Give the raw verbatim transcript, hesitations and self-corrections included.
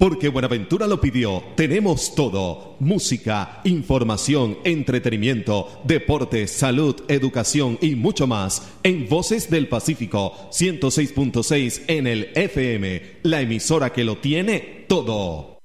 Porque Buenaventura lo pidió, tenemos todo: música, información, entretenimiento, deportes, salud, educación y mucho más. En Voces del Pacífico, ciento seis punto seis en el F M, la emisora que lo tiene todo.